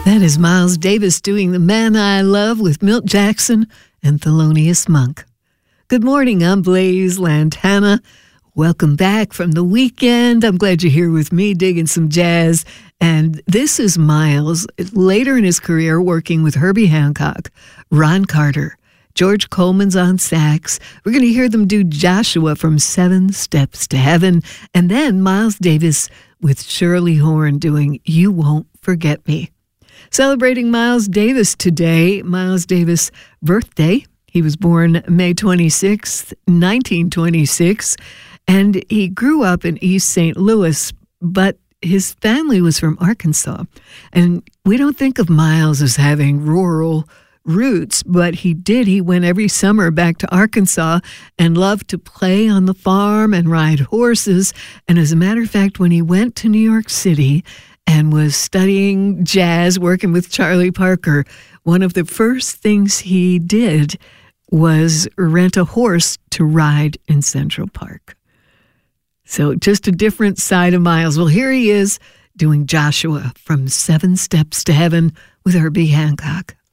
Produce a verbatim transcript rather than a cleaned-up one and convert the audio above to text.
That is Miles Davis doing The Man I Love with Milt Jackson and Thelonious Monk. Good morning, I'm Blaze Lantana. Welcome back from the weekend. I'm glad you're here with me digging some jazz. And this is Miles, later in his career working with Herbie Hancock, Ron Carter, George Coleman's on sax. We're going to hear them do Joshua from Seven Steps to Heaven. And then Miles Davis with Shirley Horn doing You Won't Forget Me. Celebrating Miles Davis today, Miles Davis' birthday. He was born May twenty-sixth, nineteen twenty-six, and he grew up in East Saint Louis, but his family was from Arkansas. And we don't think of Miles as having rural roots, but he did. He went every summer back to Arkansas and loved to play on the farm and ride horses. And as a matter of fact, when he went to New York City and was studying jazz, working with Charlie Parker, one of the first things he did was rent a horse to ride in Central Park. So just a different side of Miles. Well, here he is doing Joshua from Seven Steps to Heaven with Herbie Hancock.